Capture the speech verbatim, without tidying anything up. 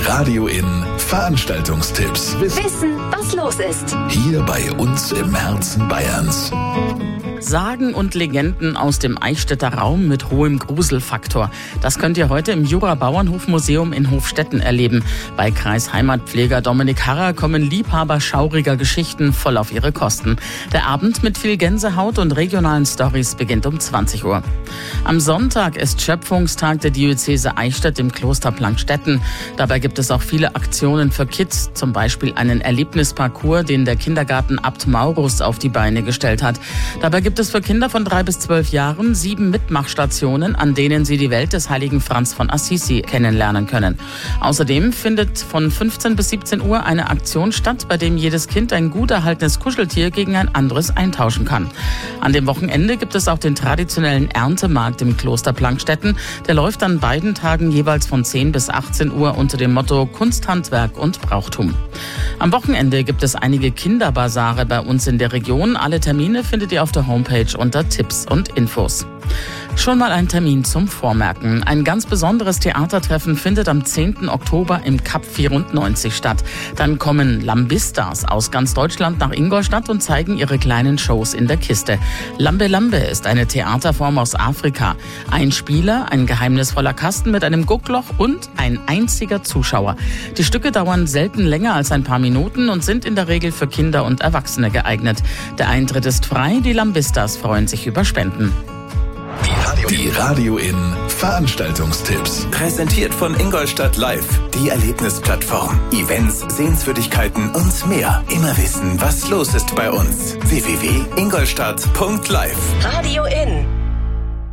Radio In Veranstaltungstipps. Wissen, was los ist. Hier bei uns im Herzen Bayerns. Sagen und Legenden aus dem Eichstätter Raum mit hohem Gruselfaktor. Das könnt ihr heute im Jura-Bauernhof-Museum in Hofstetten erleben. Bei Kreisheimatpfleger Dominik Harrer kommen Liebhaber schauriger Geschichten voll auf ihre Kosten. Der Abend mit viel Gänsehaut und regionalen Storys beginnt um zwanzig Uhr. Am Sonntag ist Schöpfungstag der Diözese Eichstätt im Kloster Plankstetten. Dabei gibt es auch viele Aktionen für Kids, zum Beispiel einen Erlebnisparcours, den der Kindergarten Abt Maurus auf die Beine gestellt hat. Dabei gibt es für Kinder von drei bis zwölf Jahren sieben Mitmachstationen, an denen sie die Welt des heiligen Franz von Assisi kennenlernen können. Außerdem findet von fünfzehn bis siebzehn Uhr eine Aktion statt, bei dem jedes Kind ein gut erhaltenes Kuscheltier gegen ein anderes eintauschen kann. An dem Wochenende gibt es auch den traditionellen Erntemarkt im Kloster Plankstetten. Der läuft an beiden Tagen jeweils von zehn bis achtzehn Uhr unter dem Motto Kunst, Handwerk und Brauchtum. Am Wochenende gibt es einige Kinderbasare bei uns in der Region. Alle Termine findet ihr auf der Homepage unter Tipps und Infos. Schon mal ein Termin zum Vormerken. Ein ganz besonderes Theatertreffen findet am zehnten Oktober im Kap vierundneunzig statt. Dann kommen Lambistas aus ganz Deutschland nach Ingolstadt und zeigen ihre kleinen Shows in der Kiste. Lambe Lambe ist eine Theaterform aus Afrika. Ein Spieler, ein geheimnisvoller Kasten mit einem Guckloch und ein einziger Zuschauer. Die Stücke dauern selten länger als ein paar Minuten und sind in der Regel für Kinder und Erwachsene geeignet. Der Eintritt ist frei, die Lambistas freuen sich über Spenden. Die Radio In Veranstaltungstipps. Präsentiert von Ingolstadt Live, die Erlebnisplattform. Events, Sehenswürdigkeiten und mehr. Immer wissen, was los ist bei uns. w w w punkt ingolstadt punkt live. Radio In.